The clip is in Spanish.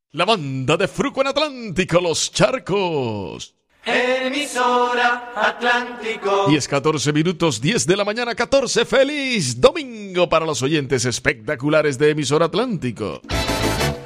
La banda de Fruco en Atlántico, Los Charcos. Emisora Atlántico. 10:14, 10 de la mañana, 14. ¡Feliz domingo para los oyentes espectaculares de Emisora Atlántico!